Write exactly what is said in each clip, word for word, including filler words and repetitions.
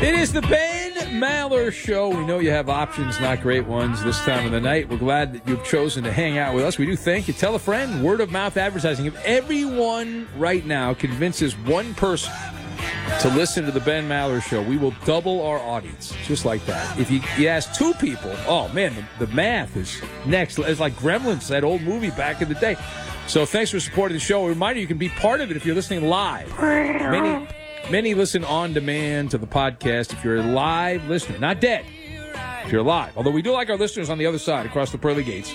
It is the Ben Maller Show. We know you have options, not great ones, this time of the night. We're glad that you've chosen to hang out with us. We do thank you. Tell a friend. Word of mouth advertising. If everyone right now convinces one person to listen to the Ben Maller Show, we will double our audience, just like that. If you, you ask two people, oh, man, the, the math is next. It's like Gremlins, that old movie back in the day. So thanks for supporting the show. A reminder, you can be part of it if you're listening live. Many, many listen on demand to the podcast. If you're a live listener, not dead, if you're live. Although we do like our listeners on the other side, across the pearly gates.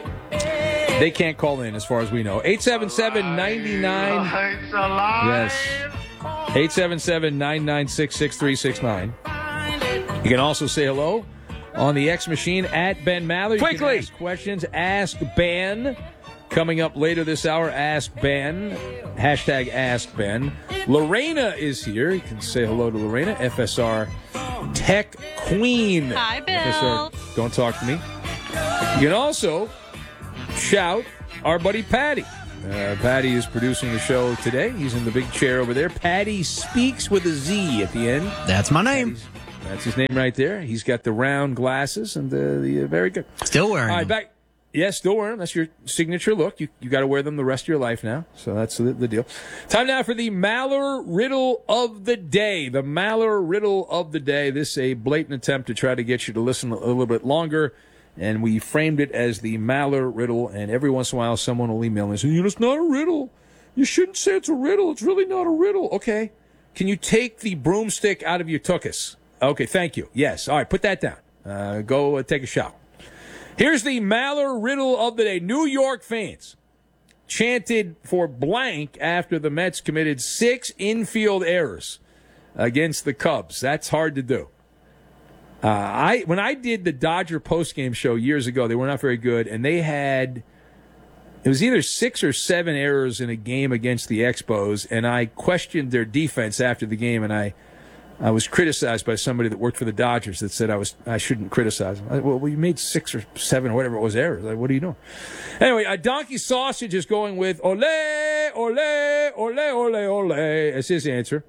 They can't call in as far as we know. eight seven seven, nine nine Yes. eight seven seven, nine nine six, six three six nine. You can also say hello on the X machine at Ben Maller. You Quickly. can ask questions. Ask Ben. Coming up later this hour, Ask Ben. Hashtag Ask Ben. Lorena is here. You can say hello to Lorena, F S R Tech Queen. Hi, Bill. F S R, don't talk to me. You can also shout our buddy Patty. Uh, Patty is producing the show today. He's in the big chair over there. Patty speaks with a Z at the end. That's my name. Patty's, that's his name right there. He's got the round glasses and the, the uh, very good. Still wearing All right, them. back. Yes, still wearing them. That's your signature look. You you got to wear them the rest of your life now. So that's the, the deal. Time now for the Maller Riddle of the Day. The Maller Riddle of the Day. This is a blatant attempt to try to get you to listen a little bit longer. And we framed it as the Maller Riddle. And every once in a while, someone will email me and say, you know, it's not a riddle. You shouldn't say it's a riddle. It's really not a riddle. Okay. Can you take the broomstick out of your tuchus? Okay, thank you. Yes. All right, put that down. Uh, go uh, take a shower. Here's the Maller Riddle of the Day. New York fans chanted for blank after the Mets committed six infield errors against the Cubs. That's hard to do. Uh, I when I did the Dodger postgame show years ago, they were not very good, and they had it was either six or seven errors in a game against the Expos, and I questioned their defense after the game, and I. I was criticized by somebody that worked for the Dodgers that said I was I shouldn't criticize them. I, well, well, you made six or seven or whatever it was errors. Like, what are you doing? Anyway, a Donkey Sausage is going with ole, ole, ole, ole, ole. That's his answer.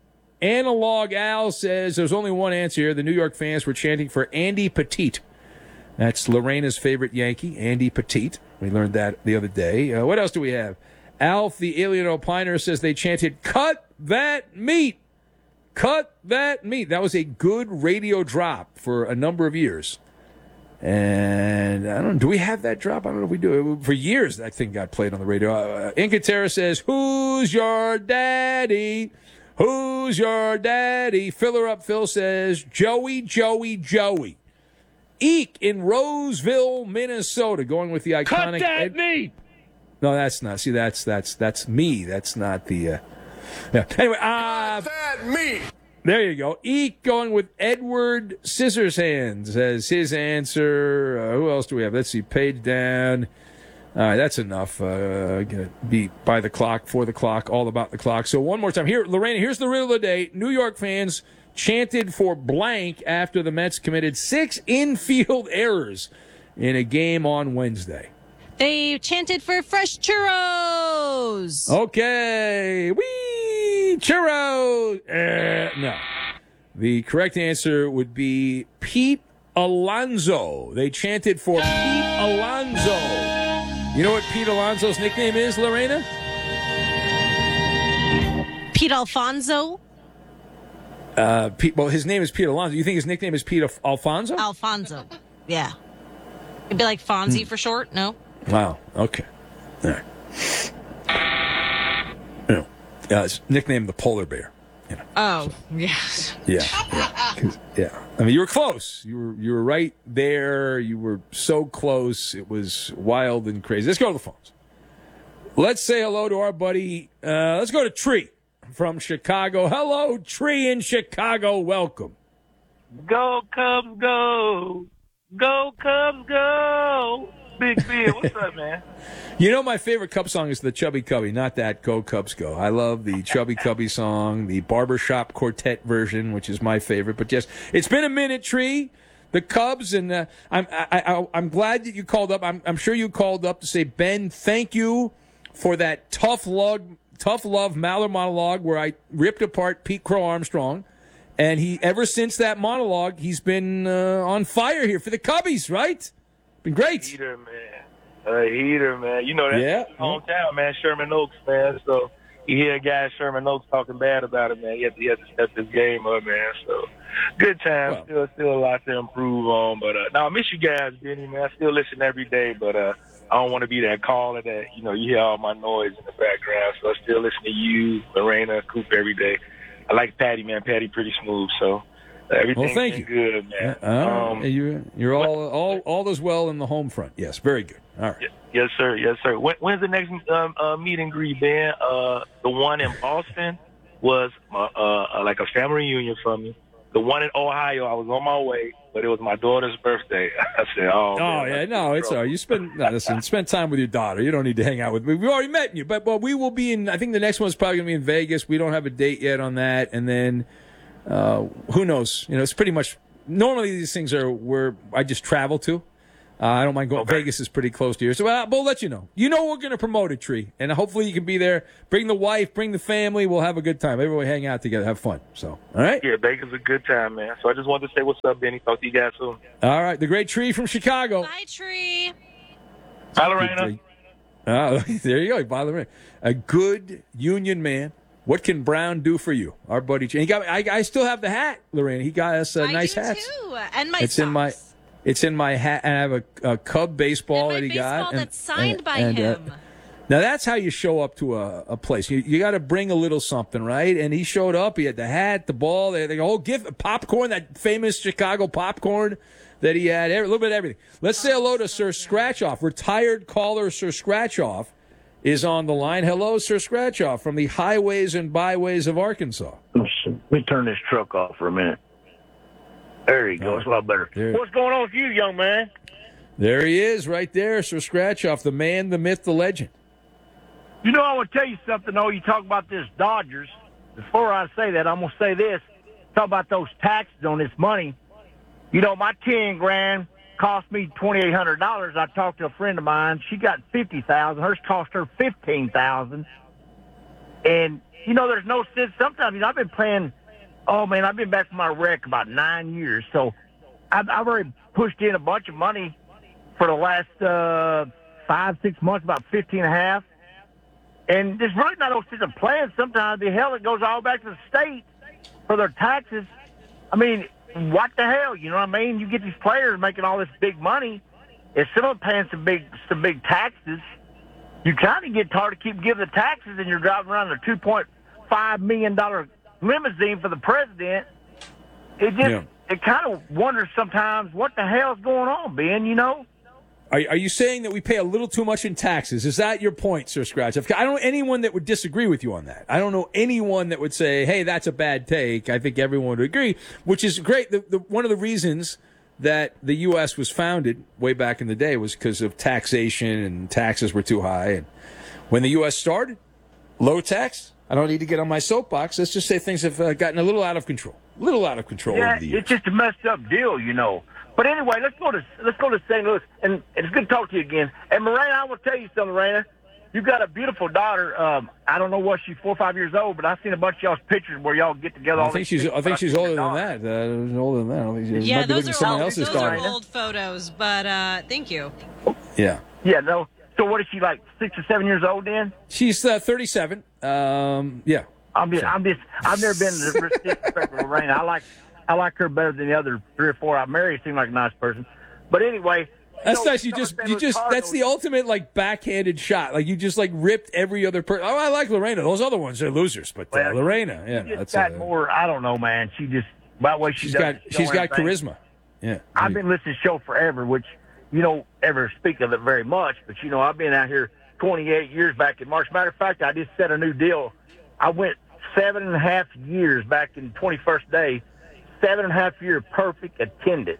Analog Al says there's only one answer here. The New York fans were chanting for Andy Pettitte. That's Lorena's favorite Yankee, Andy Pettitte. We learned that the other day. Uh, what else do we have? Alf, the Alien Opiner, says they chanted, cut that meat. Cut that meat. That was a good radio drop for a number of years. And I don't know, do we have that drop? I don't know if we do. For years, that thing got played on the radio. Uh, Incatera says, who's your daddy? Who's your daddy? Filler Up Phil says, Joey, Joey, Joey. Eek in Roseville, Minnesota, going with the iconic. Cut that Ed- meat! No, that's not. See, that's that's that's me. That's not the. Uh, yeah. Anyway, uh, That me. there you go. Eek going with Edward Scissorhands as his answer. Uh, who else do we have? Let's see. Page down. All right, that's enough. Uh, gonna be by the clock, for the clock, all about the clock. So one more time. Here, Lorena, here's the riddle of the day. New York fans chanted for blank after the Mets committed six infield errors in a game on Wednesday. They chanted for fresh churros. Okay. Wee! Churros! Uh, no. The correct answer would be Pete Alonso. They chanted for Pete Alonso. You know what Pete Alonso's nickname is, Lorena? Pete Alfonso. Uh, Pete, well, his name is Pete Alonso. You think his nickname is Pete Al- Alfonso? Alfonso. Yeah. It'd be like Fonzie for short. No. Wow. Okay. All right. You know, uh, his nickname the Polar Bear. You know. Oh, yes. Yeah, yeah, 'cause- yeah. I mean, you were close. You were you were right there. You were so close. It was wild and crazy. Let's go to the phones. Let's say hello to our buddy. Uh, let's go to Tree from Chicago. Hello, Tree in Chicago. Welcome. Go Cubs, go! Go Cubs, go! Big Bill, what's up, man? You know, my favorite Cub song is the Chubby Cubby, not that Go Cubs Go. I love the Chubby Cubby song, the Barbershop Quartet version, which is my favorite. But yes, it's been a minute, Tree. The Cubs, and uh, I'm I, I, I'm glad that you called up. I'm, I'm sure you called up to say, Ben, thank you for that tough love, tough love Maller monologue where I ripped apart Pete Crow Armstrong And he, ever since that monologue, he's been uh, on fire here for the Cubbies, right? Been great. Heater, man. A heater, man. You know, that's Yeah. his hometown, man. Sherman Oaks, man. So you hear a guy at Sherman Oaks talking bad about it, man. You have to, you have to step his game up, man. So good time. Well. still, still a lot to improve on. But uh, no, I miss you guys, Benny, man. I still listen every day, but uh, I don't want to be that caller that, you know, you hear all my noise in the background. So I still listen to you, Lorena, Coop every day. I like Patty, man. Patty pretty smooth, so uh, everything's Well, thank you. good, man. Uh, um, you, you're all, all, all is well in the home front. Yes, very good. All right. Yes, sir. Yes, sir. When, when's the next um, uh, meet and greet, Ben? Uh, the one in Boston was uh, uh, like a family reunion for me. The one in Ohio, I was on my way, but it was my daughter's birthday. I said, "Oh, Oh man, yeah, that's no, it's all trouble." right. You spend no, listen, spend time with your daughter. You don't need to hang out with me. We've already met you, but but we will be in. I think the next one's probably gonna be in Vegas. We don't have a date yet on that, and then uh, who knows? You know, it's pretty much normally these things are where I just travel to. Uh, I don't mind going. Okay. Vegas is pretty close to here, so uh, we'll let you know. You know we're going to promote a tree, and hopefully you can be there. Bring the wife, bring the family. We'll have a good time. Everybody hang out together, have fun. So, all right, Yeah, Vegas is a good time, man. So I just wanted to say what's up, Benny. Talk to you guys soon. all right. The great tree from Chicago. Bye, tree. Hi, Lorena. Oh, there you go. By the way, a good union man. What can Brown do for you, our buddy? He got. I, I still have the hat, Lorraine. He got us uh, I nice do hats. too, and my It's socks. in my. It's in my hat, and I have a, a Cub baseball and my that he baseball got. and- that's signed and- by and, uh, him. now that's how you show up to a, a place. You you got to bring a little something, right? And he showed up. He had the hat, the ball, the, the whole gift, popcorn, that famous Chicago popcorn that he had, every, a little bit of everything. Let's say hello to Sir Scratchoff, retired caller Sir Scratchoff is on the line. Hello, Sir Scratchoff from the highways and byways of Arkansas. Let me turn this truck off for a minute. There you go. It's a lot better. There. What's going on with you, young man? There he is, right there, Sir Scratchoff, the man, the myth, the legend. You know, I want to tell you something, though. You talk about this Dodgers. Before I say that, I'm going to say this. Talk about those taxes on this money. You know, my ten grand cost me twenty-eight hundred dollars. I talked to a friend of mine. She got fifty thousand dollars. Hers cost her fifteen thousand dollars. And, you know, there's no sense. Sometimes, you know, I've been playing, oh, man, I've been back from my wreck about nine years. So I've, I've already pushed in a bunch of money for the last uh, five, six months, about fifteen and a half. And there's really not no sense of playing. Sometimes the hell it goes all back to the state for their taxes. I mean, what the hell? You know what I mean? You get these players making all this big money. If some of them paying some big some big taxes, you kind of get tired to keep giving the taxes, and you're driving around in a two point five million dollar limousine for the president. It just Yeah. it kind of wonders sometimes what the hell's going on, Ben. You know. Are, are you saying that we pay a little too much in taxes? Is that your point, Sir Scratch? I don't know anyone that would disagree with you on that. I don't know anyone that would say, hey, that's a bad take. I think everyone would agree, which is great. The, the, one of the reasons that the U S was founded way back in the day was because of taxation, and taxes were too high. And when the U S started, low tax. I don't need to get on my soapbox. Let's just say things have uh, gotten a little out of control. A little out of control Yeah, over the years. it's just a messed up deal, you know. But anyway, let's go to let's go to Saint Louis, and, and it's good to talk to you again. And Morena, I will tell you something, Morena. You got a beautiful daughter. Um, I don't know what she's four or five years old, but I've seen a bunch of y'all's pictures where y'all get together. I all think these she's. I pictures, think but she's seen older the than daughter. that. Uh, older than that. I don't think she Yeah, might be those looking at are someone old, else's those are daughter. old photos, but uh, thank you. Yeah. Yeah, no. So what is she, like six or seven years old then? She's uh, thirty-seven. Um, yeah. I'm just, I'm just, I've never been disrespectful to Lorena. I like, I like her better than the other three or four I married. Seemed like a nice person. But anyway, That's know, nice. You some just, Saint you Louis just, that's the Cardinals- ultimate like backhanded shot. Like you just like ripped every other person. Oh, I like Lorena. Those other ones are losers, but uh, Well, Lorena, yeah, She just that's got uh, more. I don't know, man. She just by the way she she's does got, the show she's and got everything. charisma. Yeah. I've been listening to the show forever, which you don't ever speak of it very much. But you know, I've been out here twenty-eight years back in March. Matter of fact, I just set a new deal. I went seven and a half years back in twenty-first day, seven and a half year perfect attendance.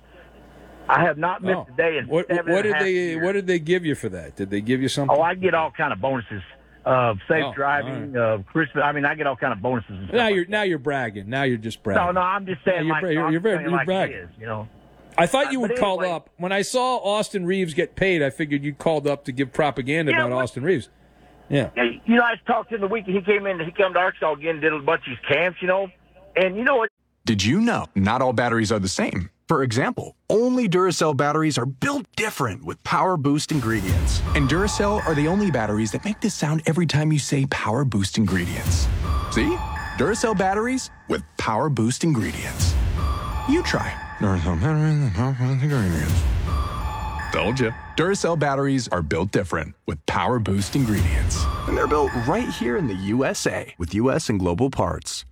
I have not missed Oh. a day in What, seven what and a did half they, years. what did they give you for that? Did they give you something? Oh, I get all kind of bonuses. Uh, safe Oh, driving, uh, Christmas. I mean, I get all kind of bonuses. And stuff now like you're, that. now you're bragging. Now you're just bragging. No, no, I'm just saying. Yeah, you're like, bra- you're- I'm you're very- saying you're like it bragging. is, you know. I thought you Uh, would but call anyway- up when I saw Austin Reeves get paid. I figured you called up to give propaganda Yeah, about what- Austin Reeves. Yeah. Yeah, you know, I talked to him the week he came in. He came to Arkansas again, did a bunch of these camps, you know, and you know what? Did you know not all batteries are the same? For example, only Duracell batteries are built different with Power Boost ingredients. And Duracell are the only batteries that make this sound every time you say Power Boost ingredients. See? Duracell batteries with Power Boost ingredients. You try. Duracell batteries with Power Boost ingredients. Told you. Duracell batteries are built different with Power Boost ingredients. And they're built right here in the U S A with U S and global parts.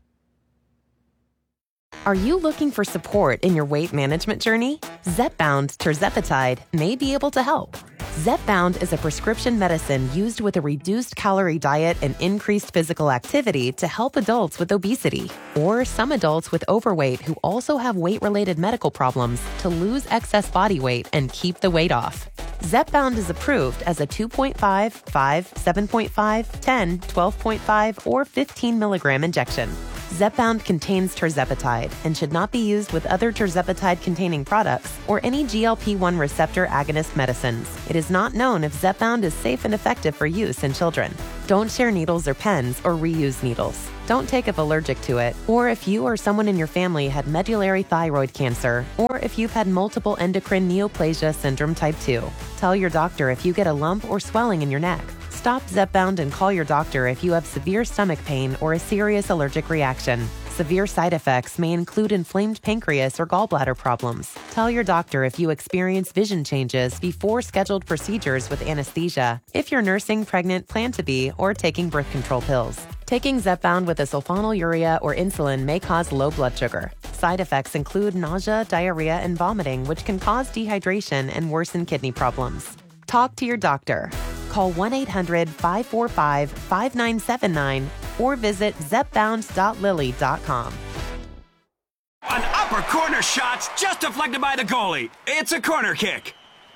Are you looking for support in your weight management journey? Zepbound tirzepatide may be able to help. Zepbound is a prescription medicine used with a reduced calorie diet and increased physical activity to help adults with obesity or some adults with overweight who also have weight-related medical problems to lose excess body weight and keep the weight off. Zepbound is approved as a two point five, five, seven point five, ten, twelve point five, or fifteen milligram injection. Zepbound contains tirzepatide and should not be used with other tirzepatide-containing products or any G L P one receptor agonist medicines. It is not known if Zepbound is safe and effective for use in children. Don't share needles or pens or reuse needles. Don't take if allergic to it, or if you or someone in your family had medullary thyroid cancer, or if you've had multiple endocrine neoplasia syndrome type two. Tell your doctor if you get a lump or swelling in your neck. Stop Zepbound and call your doctor if you have severe stomach pain or a serious allergic reaction. Severe side effects may include inflamed pancreas or gallbladder problems. Tell your doctor if you experience vision changes before scheduled procedures with anesthesia, if you're nursing, pregnant, plan to be, or taking birth control pills. Taking Zepbound with a sulfonylurea or insulin may cause low blood sugar. Side effects include nausea, diarrhea, and vomiting, which can cause dehydration and worsen kidney problems. Talk to your doctor. Call one eight hundred, five four five, five nine seven nine or visit zepbound dot lilly dot com. An upper corner shot's just deflected by the goalie. It's a corner kick.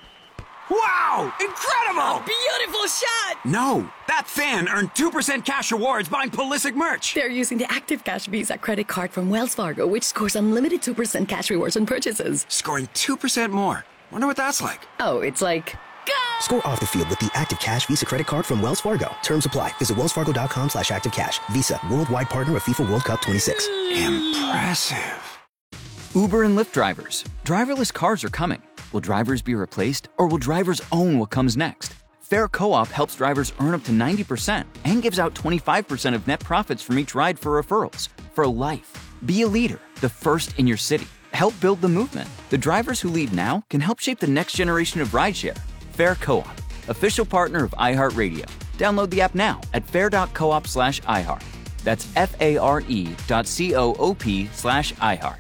Wow! Incredible! Beautiful shot! No, that fan earned two percent cash rewards buying Pulisic merch. They're using the Active Cash Visa credit card from Wells Fargo, which scores unlimited two percent cash rewards on purchases. Scoring two percent more. Wonder what that's like. Oh, it's like... Go! Score off the field with the Active Cash Visa credit card from Wells Fargo. Terms apply. Visit wellsfargo.com slash active cash. Visa, worldwide partner of FIFA World Cup twenty-six. Impressive. Uber and Lyft drivers. Driverless cars are coming. Will drivers be replaced, or will drivers own what comes next? Fair Co-op helps drivers earn up to ninety percent and gives out twenty-five percent of net profits from each ride for referrals. For life. Be a leader, the first in your city. Help build the movement. The drivers who lead now can help shape the next generation of rideshare. Fair Co-op, official partner of iHeartRadio. Download the app now at fair.coop slash iHeart. That's F-A-R-E dot C-O-O-P slash iHeart.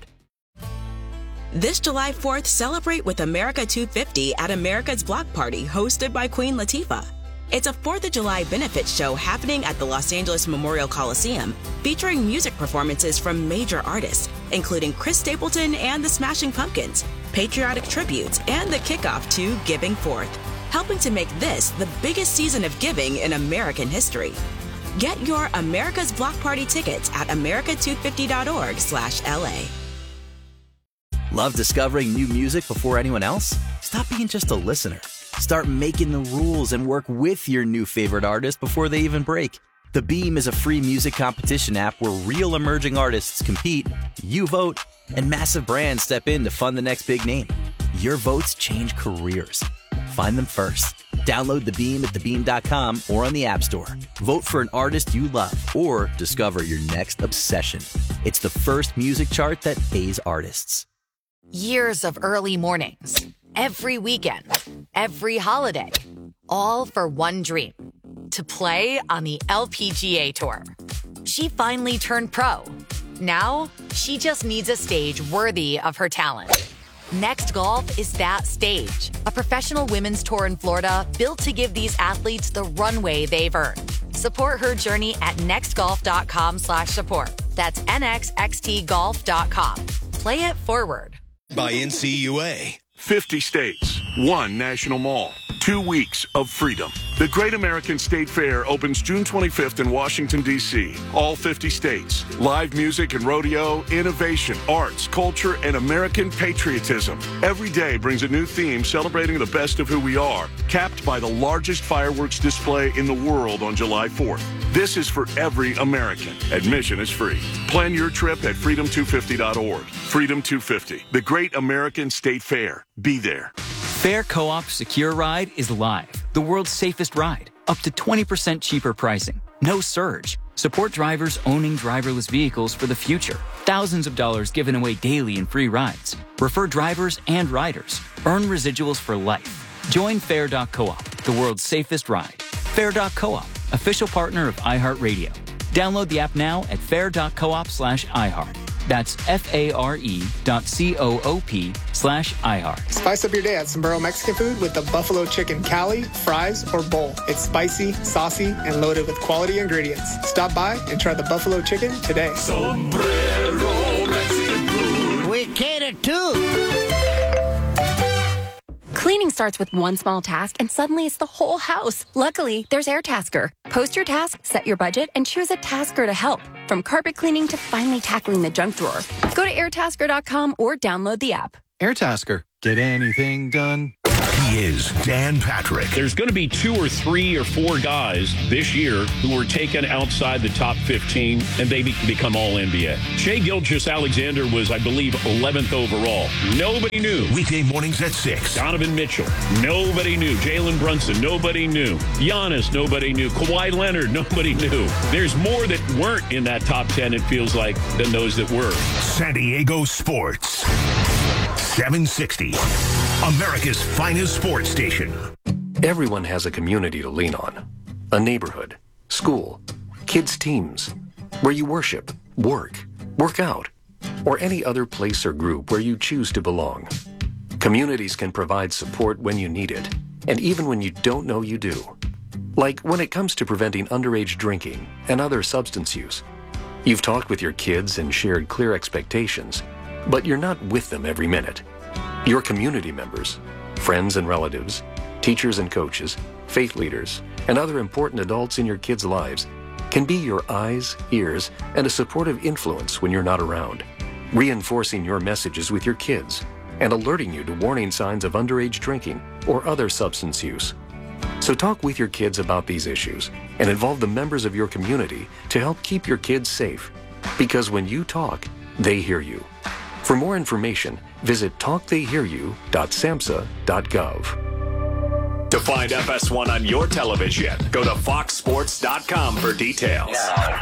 This July fourth, celebrate with America two fifty at America's Block Party, hosted by Queen Latifah. It's a fourth of July benefit show happening at the Los Angeles Memorial Coliseum, featuring music performances from major artists, including Chris Stapleton and the Smashing Pumpkins, patriotic tributes, and the kickoff to Giving Forth, helping to make this the biggest season of giving in American history. Get your America's Block Party tickets at america two fifty dot org slash L A. Love discovering new music before anyone else? Stop being just a listener. Start making the rules and work with your new favorite artist before they even break. The Beam is a free music competition app where real emerging artists compete, you vote, and massive brands step in to fund the next big name. Your votes change careers. Find them first. Download The Beam at the beam dot com or on the App Store. Vote for an artist you love or discover your next obsession. It's the first music chart that pays artists. Years of early mornings, every weekend, every holiday, all for one dream, to play on the L P G A Tour. She finally turned pro. Now, she just needs a stage worthy of her talent. Next Golf is that stage, a professional women's tour in Florida built to give these athletes the runway they've earned. Support her journey at nextgolf.com slash support. That's N X X T golf dot com. Play it forward. By N C U A. fifty states, one national mall, Two weeks of freedom. The Great American State Fair opens June twenty-fifth in Washington, D C All fifty states. Live music and rodeo, innovation, arts, culture, and American patriotism. Every day brings a new theme celebrating the best of who we are, capped by the largest fireworks display in the world on July fourth. This is for every American. Admission is free. Plan your trip at freedom two fifty dot org. Freedom two fifty, the Great American State Fair. Be there. Fair Co-op Secure Ride is live. The world's safest ride. Up to twenty percent cheaper pricing. No surge. Support drivers owning driverless vehicles for the future. Thousands of dollars given away daily in free rides. Refer drivers and riders. Earn residuals for life. Join Fair dot coop, the world's safest ride. Fair dot coop, official partner of iHeartRadio. Download the app now at fair dot coop slash iHeart. That's F-A-R-E dot C-O-O-P slash iHeart. Spice up your day at Sombrero Mexican food with the Buffalo Chicken Cali, fries, or bowl. It's spicy, saucy, and loaded with quality ingredients. Stop by and try the Buffalo Chicken today. Sombrero Mexican food. We cater too. Cleaning starts with one small task, and suddenly it's the whole house. Luckily, there's AirTasker. Post your task, set your budget, and choose a tasker to help. From carpet cleaning to finally tackling the junk drawer. Go to air tasker dot com or download the app. AirTasker. Get anything done? He is Dan Patrick. There's going to be two or three or four guys this year who were taken outside the top fifteen, and they be- become all N B A. Shai Gilgeous-Alexander was, I believe, eleventh overall. Nobody knew. Weekday mornings at six. Donovan Mitchell. Nobody knew. Jalen Brunson. Nobody knew. Giannis. Nobody knew. Kawhi Leonard. Nobody knew. There's more that weren't in that top ten, it feels like, than those that were. San Diego Sports. seven sixty. America's finest sports station. Everyone has a community to lean on. A neighborhood, school, kids' teams, where you worship, work, work out, or any other place or group where you choose to belong. Communities can provide support when you need it, and even when you don't know you do. Like when it comes to preventing underage drinking and other substance use. You've talked with your kids and shared clear expectations, but you're not with them every minute. Your community members, friends and relatives, teachers and coaches, faith leaders, and other important adults in your kids' lives can be your eyes, ears, and a supportive influence when you're not around, reinforcing your messages with your kids and alerting you to warning signs of underage drinking or other substance use. So talk with your kids about these issues and involve the members of your community to help keep your kids safe. Because when you talk, they hear you. For more information, visit talk they hear you dot samhsa dot gov. To find F S one on your television, go to fox sports dot com for details.